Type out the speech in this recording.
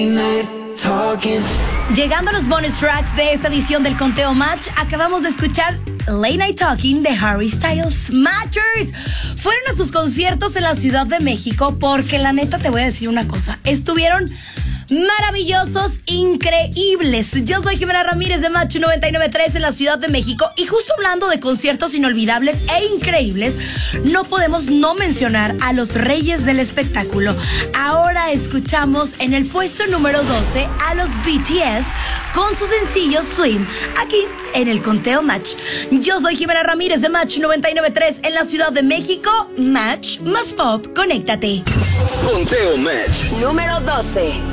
Llegando a los bonus tracks de esta edición del Conteo Match, acabamos de escuchar Late Night Talking de Harry Styles. Matchers fueron a sus conciertos en la Ciudad de México porque la neta te voy a decir una cosa, estuvieron maravillosos, increíbles. Yo soy Jimena Ramírez de Match 99.3 en la Ciudad de México y justo hablando de conciertos inolvidables e increíbles, no podemos no mencionar a los reyes del espectáculo. Ahora escuchamos en el puesto número 12 a los BTS con su sencillo Swim, aquí en el Conteo Match. Yo soy Jimena Ramírez de Match 99.3 en la Ciudad de México. Match más pop, conéctate. Conteo Match número 12.